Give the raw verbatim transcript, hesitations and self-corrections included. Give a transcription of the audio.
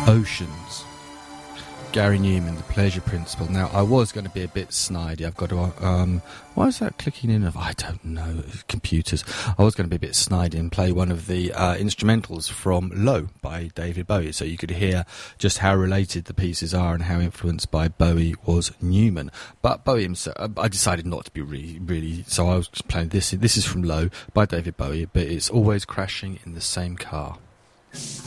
Oceans. Gary Newman, The Pleasure Principle. Now, I was going to be a bit snidey. I've got to... Um, why is that clicking in? Of I don't know. Computers. I was going to be a bit snidey and play one of the uh, instrumentals from Low by David Bowie, so you could hear just how related the pieces are and how influenced by Bowie was Newman. But Bowie himself... I decided not to be really... really so I was just playing this. This is from Low by David Bowie, but it's Always Crashing in the Same Car.